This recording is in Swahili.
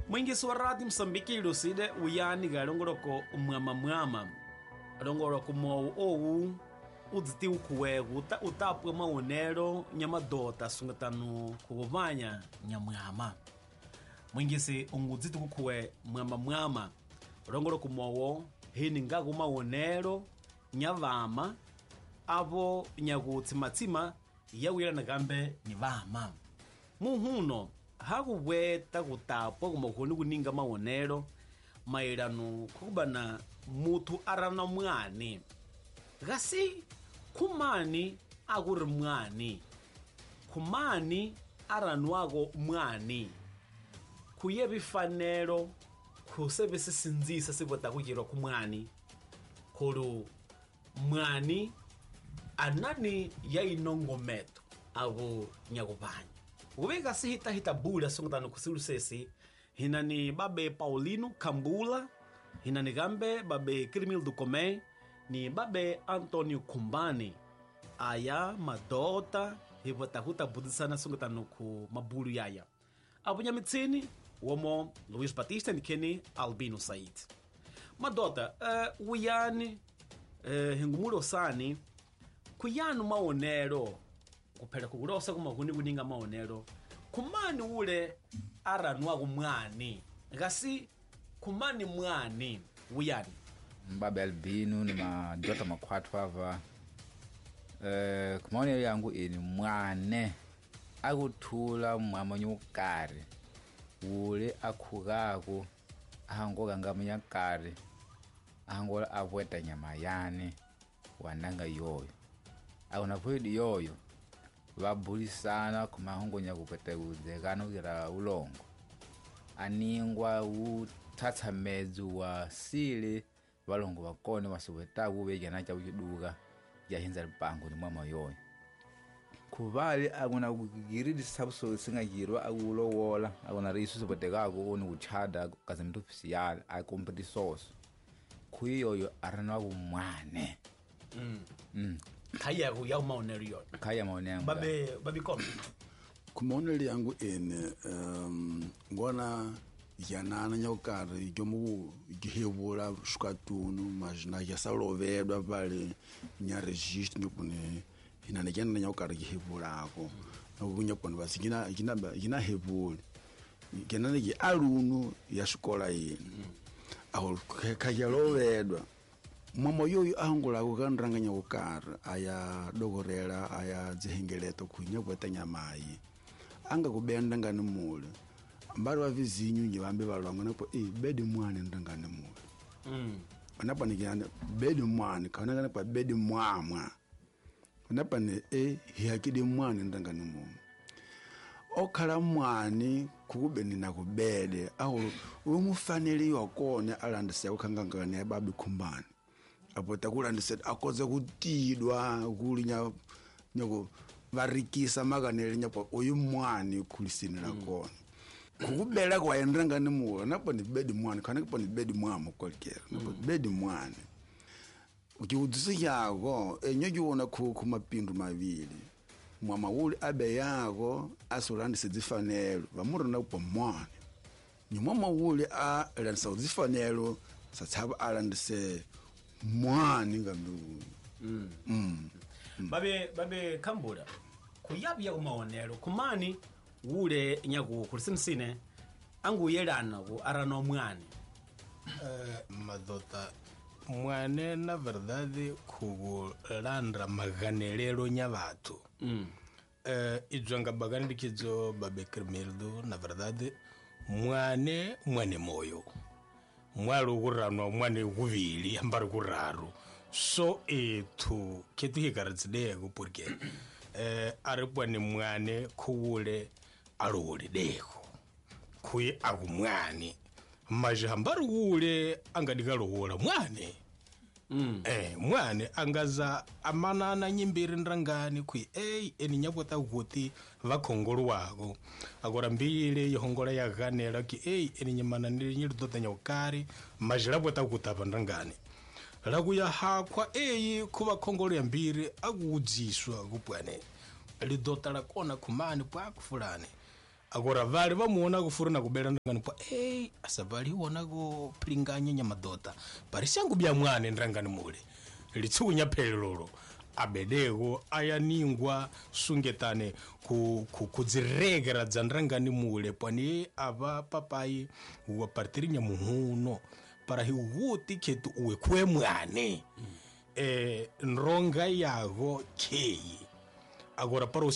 Mwingisi wa Radio Msambiki iluside uyani galongoloko mwama alongoloko mwa owu udziti ukuwe utapwe maonero nyamadota sungatanu kuvanya nyamwama. Mwingisi ungudziti kukuwe mwama alongoloko mwa hini ngagu maonero nyavama avo nyagutsimatsima yawira nagambe ni vama. Muhuno hakuweta kutapwa kumakuni kuninga maonero mairano kubana mutu arana mwani gasi kumani aguri mwani kumani aranwago mwani kuye bifanero kusebe sisinzisa sibota kugirwa kumwani kuru mwani anani yainongometo abo nyagubanya ubega hita bula songtano kusilusesi hinani babe Paulino Kambula hinani gambe babe Crimil Ducomé ni babe Antonio Kumbani aya madota hibota budisana songtano ku mabulu yaya abunya mitsini womo Luis Batista ni Kenny Albino Said madota uyani hingumulo sani kuyanu maonero kupera kugurosa kumakuni kuninga maonero kumani ule aranwa kumwani gasi kumani mwani uyani Mbabe Albino ni madota makwatu hava kumaonero yangu ini mwane akutula mwamanyukari ule akhugaku ahangoka ngamanyakari ahangola avweta nyama yani wananga yoyo aunavoidi yoyo vabulisana kumahongonya kupete uzekana ukira ulongo aningwa utatsamezu wa sili valongo vakone wasiweta uveja nacha ukiduka yahinza lipango ni mwama yoyo kuvali akuna kugiridi sabuso singagirwa akulowola akuna risu sipotekaku uni kuchada kazimtu ofisial akumpeti soso kuyoyo aranwa kumwane kaya ya maonero yo kaya maonero babe kom kumaonero yangu ene ngona yanana nyokari jomu gihebula shukatunu majina ya salovedwa vale nya registre nyopone inane jana nyokari gihebula ako nobunya pone basigina gina hebuli genane gi alunu ya shikola yini aho kajalovedwa mama yoyo ahongola kukandranganya ukara aya dogorela aya dzihengeleto kunya kwetanya mai anga kubenda ngani mule mbari wa vizinyu nyivambe valwango napo bedi mwane ndangani mule anapa nikana bedi mwane kaonanga pa bedi mwamwa anapa ne hiyakidi mwane ndangani mule okhala mwani kukubeni nakubede aho umufaneli wakone alandise ukangangane babi kumbani apo takulandise akoze kutidwa kulinya nyoko varikisa makaneli nyapo uyu mwani kulisinira kone kukubela kwa endangani muwa napo ni bedi mwani kana kipo ni bedi mwamo kwalkera napo bedi mwani ukiudzisi yako nyojuona kumapindu mavili mwama uli abe yako asulandise dzifanelo vamurana upo mwani nyumama uli alandisa dzifanelo satsaba alandise mwani ngambi babe Kambula kuyabya kumaonero kumani ule nyagu kulisimsine angu yelana ku arano mwani madota mwane na verdade kugulandra maganelelo nyavatu idzwanga bagandikidzo babe Crimeldo na verdade mwane moyo mwalo kuranwa mwane kuvili ambari kuraru so etu ketu hikaratsideko porque aripwa ni mwane kuule alowolideko kuye akumwane maji hambari ule angadikalowola mwane mwane angaza amanana nyimbiri ndrangani kui eni nyapota kuti vakhongolo wako agora mbile yihongola yaganela ki eni nyamana nili nyilidota nyokari majilapota kutapa ndrangani lakuya hakwa kuva khongolo ya mbiri akuudziswa kupwane lidota lakona kumani pwaku fulani agora vale vamuona kufurina kubela ndangani kwa asa vali wona go pringanya nyamadota parishangu bya mwane ndangani mule litsukunya pelolo abedego ayaningwa sungetane kudziregera dzandrangani mule pani ava papai wa partirinya muhuno para hiwuti ketu uwe kwe mwane nronga yago kei agora para